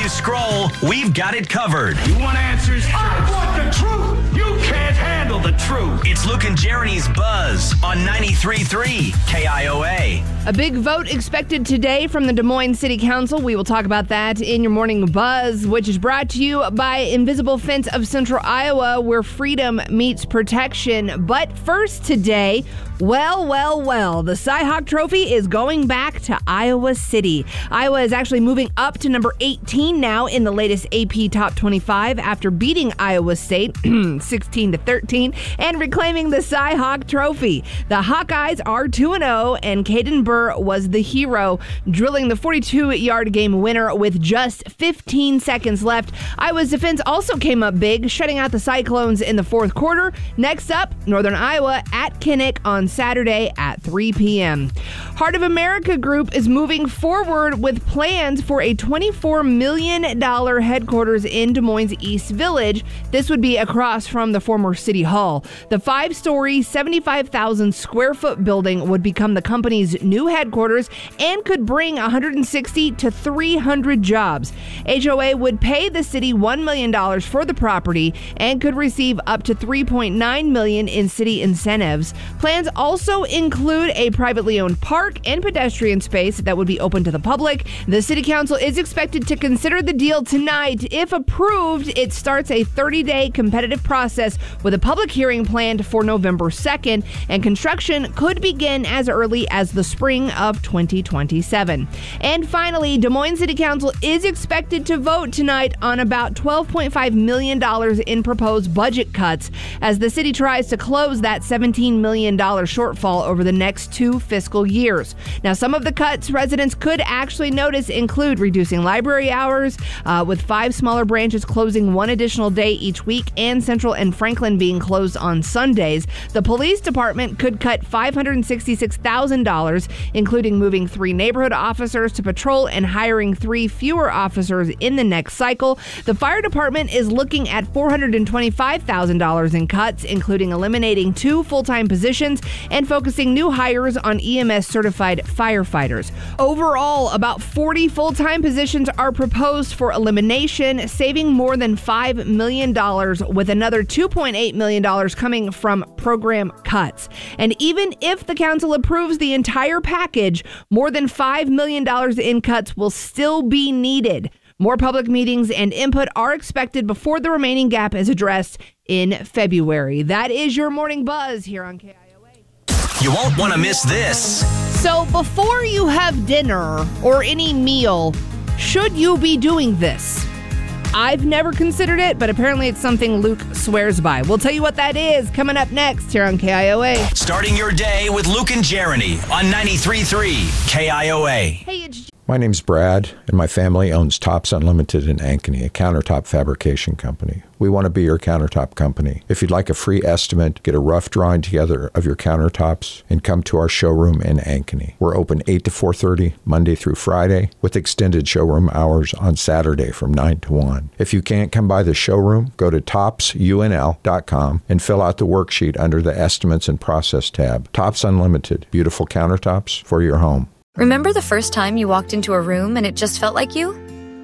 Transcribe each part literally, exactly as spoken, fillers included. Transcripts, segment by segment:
you scroll, we've got it covered. You want answers? I want the truth. You can't handle the truth. It's Luke and Jeremy's Buzz on ninety-three point three K I O A. A big vote expected today from the Des Moines City Council. We will talk about that in your morning buzz, which is brought to you by Invisible Fence of Central Iowa, where freedom meets protection. But first today, well, well, well, the Cy-Hawk Trophy is going back to Iowa City. Iowa is actually moving up to number eighteen now in the latest A P Top twenty-five after beating Iowa State sixteen to thirteen and reclaiming the Cy-Hawk Trophy. The Hawkeyes are two and oh, and Caden Burr was the hero, drilling the forty-two-yard game winner with just fifteen seconds left. Iowa's defense also came up big, shutting out the Cyclones in the fourth quarter. Next up, Northern Iowa at Kinnick on Saturday at three p.m. Heart of America Group is moving forward with plans for a twenty-four million dollars headquarters in Des Moines East Village. This would be across from the former City Hall. The five-story, seventy-five thousand square foot building would become the company's new headquarters and could bring one hundred sixty to three hundred jobs. H O A would pay the city one million dollars for the property and could receive up to three point nine million dollars in city incentives. Plans also include a privately owned park and pedestrian space that would be open to the public. The city council is expected to consider the deal tonight. If approved, it starts a thirty-day competitive process with a public hearing planned for November second, and construction could begin as early as the spring of twenty twenty-seven. And finally, Des Moines City Council is expected to vote tonight on about twelve point five million dollars in proposed budget cuts as the city tries to close that seventeen million dollars shortfall over the next two fiscal years. Now, some of the cuts residents could actually notice include reducing library hours, uh, with five smaller branches closing one additional day each week, and Central and Franklin being closed on Sundays. The police department could cut five hundred sixty-six thousand dollars, including moving three neighborhood officers to patrol and hiring three fewer officers in the next cycle. The fire department is looking at four hundred twenty-five thousand dollars in cuts, including eliminating two full-time positions and focusing new hires on E M S-certified firefighters. Overall, about forty full-time positions are proposed for elimination, saving more than five million dollars, with another two point eight million dollars coming from program cuts. And even if the council approves the entire package, more than five million dollars in cuts will still be needed. More public meetings and input are expected before the remaining gap is addressed in February. That is your Morning Buzz here on K I O A. You won't want to miss this. So before you have dinner or any meal, should you be doing this? I've never considered it, but apparently it's something Luke swears by. We'll tell you what that is coming up next here on K I O A. Starting your day with Luke and Jeremy on ninety-three point three K I O A. Hey, it's My name's Brad, and my family owns Tops Unlimited in Ankeny, a countertop fabrication company. We want to be your countertop company. If you'd like a free estimate, get a rough drawing together of your countertops, and come to our showroom in Ankeny. We're open eight to four thirty, Monday through Friday, with extended showroom hours on Saturday from nine to one. If you can't come by the showroom, go to tops U N L dot com and fill out the worksheet under the Estimates and Process tab. Tops Unlimited, beautiful countertops for your home. Remember the first time you walked into a room and it just felt like you?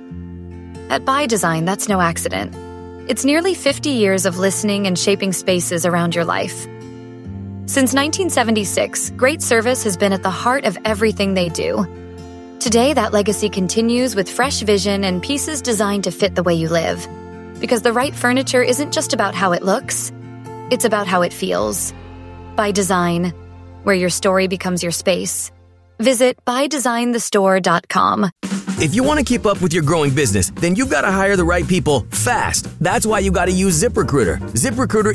At By Design, that's no accident. It's nearly fifty years of listening and shaping spaces around your life. Since nineteen seventy-six, great service has been at the heart of everything they do. Today, that legacy continues with fresh vision and pieces designed to fit the way you live. Because the right furniture isn't just about how it looks, it's about how it feels. By Design, where your story becomes your space. Visit by design the store dot com. If you want to keep up with your growing business, then you've got to hire the right people fast. That's why you got to use ZipRecruiter. ZipRecruiter